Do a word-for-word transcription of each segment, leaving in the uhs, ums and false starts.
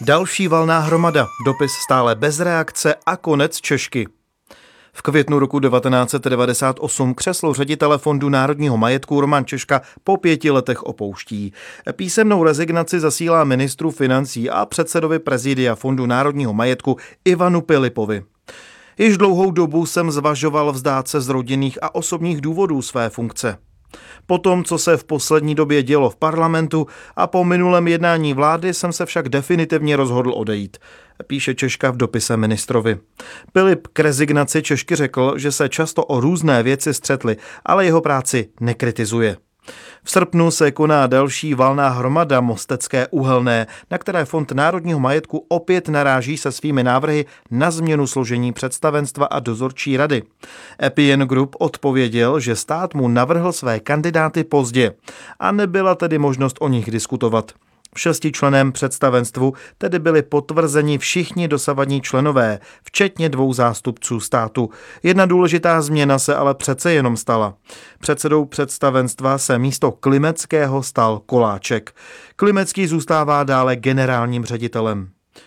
Další valná hromada, dopis stále bez reakce a konec Češky. V květnu roku devatenáct set devadesát osm křeslo ředitele Fondu národního majetku Roman Češka po pěti letech opouští. Písemnou rezignaci zasílá ministru financí a předsedovi prezidia Fondu národního majetku Ivanu Pilipovi. Již dlouhou dobu jsem zvažoval vzdát se z rodinných a osobních důvodů své funkce. Po tom, co se v poslední době dělo v parlamentu a po minulém jednání vlády, jsem se však definitivně rozhodl odejít, píše Češka v dopise ministrovi. Pilip k rezignaci Češky řekl, že se často o různé věci střetli, ale jeho práci nekritizuje. V srpnu se koná další valná hromada Mostecké uhelné, na které Fond národního majetku opět naráží se svými návrhy na změnu složení představenstva a dozorčí rady. Epien Group odpověděl, že stát mu navrhl své kandidáty pozdě a nebyla tedy možnost o nich diskutovat. V šestičlenném představenstvu tedy byli potvrzeni všichni dosavadní členové, včetně dvou zástupců státu. Jedna důležitá změna se ale přece jenom stala. Předsedou představenstva se místo Klimeckého stal Koláček. Klimecký zůstává dále generálním ředitelem.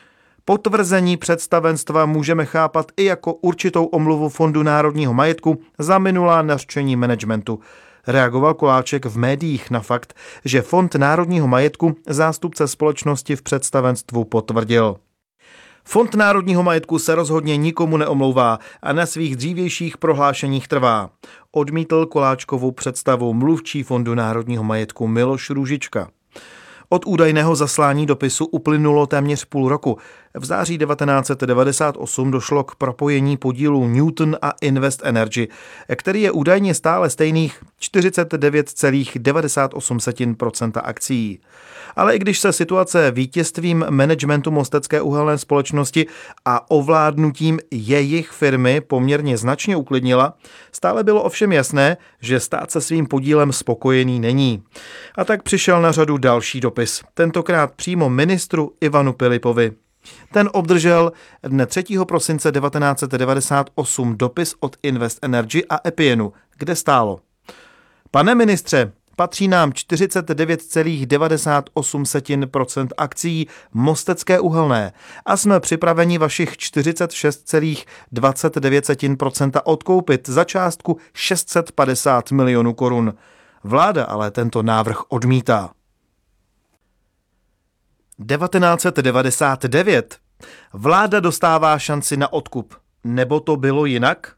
Potvrzení představenstva můžeme chápat i jako určitou omluvu Fondu národního majetku za minulá nařčení managementu. Reagoval Koláček v médiích na fakt, že Fond národního majetku zástupce společnosti v představenstvu potvrdil. Fond národního majetku se rozhodně nikomu neomlouvá a na svých dřívějších prohlášeních trvá. Odmítl Koláčkovu představu mluvčí Fondu národního majetku Miloš Růžička. Od údajného zaslání dopisu uplynulo téměř půl roku. V září devatenáct set devadesát osm došlo k propojení podílu Newton a Invest Energy, který je údajně stále stejných čtyřicet devět celá devadesát osm procenta akcií. Ale i když se situace vítězstvím managementu Mostecké uhelné společnosti a ovládnutím jejich firmy poměrně značně uklidnila, stále bylo ovšem jasné, že stát se svým podílem spokojený není. A tak přišel na řadu další dopis, tentokrát přímo ministru Ivanu Pilipovi. Ten obdržel dne třetího prosince devatenáct set devadesát osm dopis od Invest Energy a Epienu, kde stálo: Pane ministře, patří nám čtyřicet devět celá devadesát osm procenta akcií Mostecké uhelné a jsme připraveni vašich čtyřicet šest celá dvacet devět procenta odkoupit za částku šest set padesát milionů korun. Vláda ale tento návrh odmítá. devatenáct set devadesát devět. Vláda dostává šanci na odkup. Nebo to bylo jinak?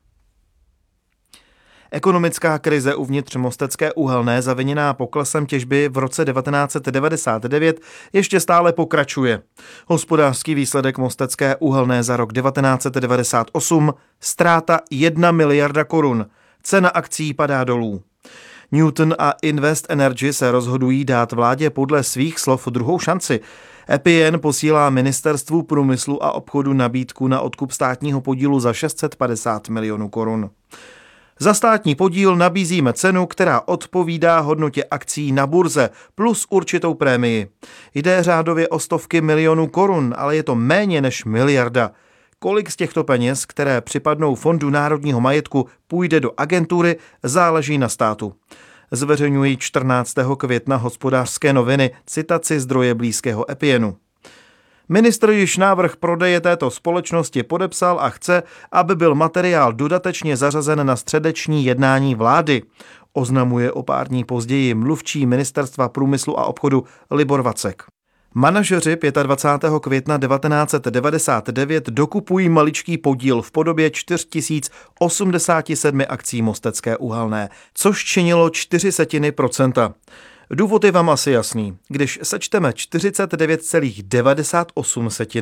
Ekonomická krize uvnitř Mostecké uhelné, zaviněná poklesem těžby v roce devatenáct set devadesát devět, ještě stále pokračuje. Hospodářský výsledek Mostecké uhelné za rok devatenáct set devadesát osm, ztráta jedna miliarda korun. Cena akcií padá dolů. Newton a Invest Energy se rozhodují dát vládě podle svých slov druhou šanci. Epien posílá ministerstvu průmyslu a obchodu nabídku na odkup státního podílu za šest set padesát milionů korun. Za státní podíl nabízíme cenu, která odpovídá hodnotě akcií na burze plus určitou prémii. Jde řádově o stovky milionů korun, ale je to méně než miliarda. Kolik z těchto peněz, které připadnou Fondu národního majetku, půjde do agentury, záleží na státu. Zveřejňují čtrnáctého května Hospodářské noviny citaci zdroje blízkého Epienu. Ministr již návrh prodeje této společnosti podepsal a chce, aby byl materiál dodatečně zařazen na středeční jednání vlády, oznamuje o pár dní později mluvčí Ministerstva průmyslu a obchodu Libor Vacek. Manažeři dvacátého pátého května devatenáct set devadesát devět dokupují maličký podíl v podobě čtyři tisíce osmdesát sedm akcí Mostecké uhelné, což činilo čtyři setiny procenta. Důvod je vám asi jasný. Když sečteme čtyřicet devět celá devadesát osm